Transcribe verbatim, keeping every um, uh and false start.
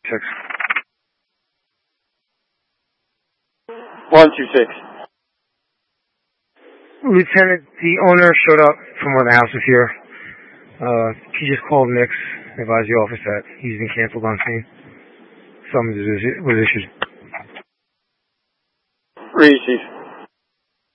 Six. One two six. Lieutenant, the owner showed up from one of the houses here. Uh, he just called Nick's, advised the office that he's been canceled on scene. Summons was issued. Receive.